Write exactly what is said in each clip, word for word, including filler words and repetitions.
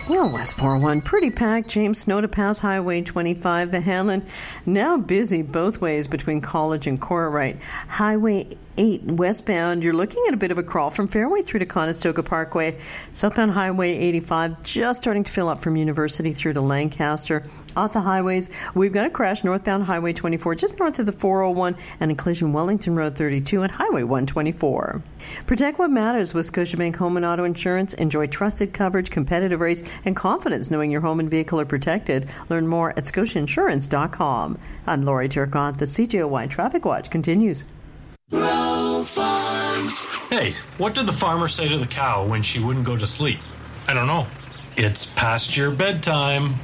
Well, West four oh one, pretty packed. James Snow to pass Highway twenty-five. The Hanlon, now busy both ways between College and Cora-Wright. Highway eight westbound, you're looking at a bit of a crawl from Fairway through to Conestoga Parkway. Southbound Highway eighty-five, just starting to fill up from University through to Lancaster. Off the highways, we've got a crash northbound Highway twenty-four, just north of the four oh one, and a collision Wellington Road thirty-two and Highway one twenty-four. Protect what matters with Scotiabank Home and Auto Insurance. Enjoy trusted coverage, competitive rates, and confidence knowing your home and vehicle are protected. Learn more at scotia insurance dot com. I'm Lori Turcotte. The C J O Y Traffic Watch continues. Row Farms. Hey, what did the farmer say to the cow when she wouldn't go to sleep? I don't know. It's past your bedtime.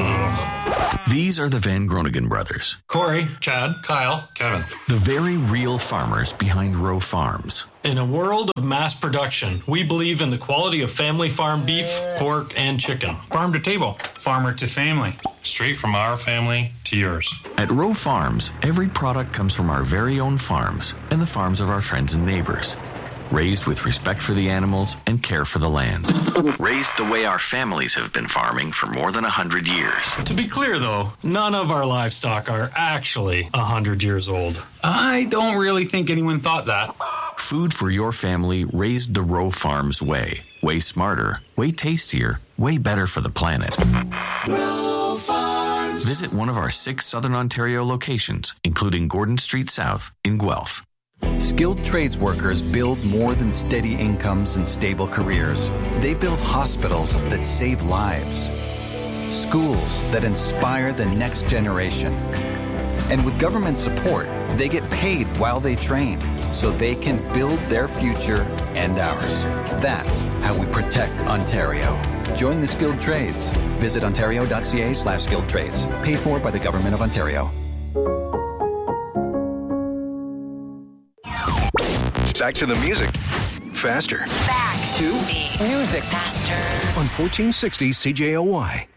These are the Van Groningen brothers. Corey, Chad, Kyle, Kevin. The very real farmers behind Row Farms. In a world of mass production, we believe in the quality of family farm beef, pork, and chicken. Farm to table, farmer to family. Straight from our family to yours. At Row Farms, every product comes from our very own farms and the farms of our friends and neighbors. Raised with respect for the animals and care for the land. Raised the way our families have been farming for more than one hundred years. To be clear, though, none of our livestock are actually one hundred years old. I don't really think anyone thought that. Food for your family raised the Row Farms way. Way smarter, way tastier, way better for the planet. Row Farms. Visit one of our six Southern Ontario locations, including Gordon Street South in Guelph. Skilled trades workers build more than steady incomes and stable careers. They build hospitals that save lives, schools that inspire the next generation. And with government support, they get paid while they train, so they can build their future and ours. That's how we protect Ontario. Join the skilled trades. Visit ontario.ca slash skilled trades. Paid for by the Government of Ontario. Back to the music. Faster. Back to the music. Faster. On fourteen sixty C J O Y.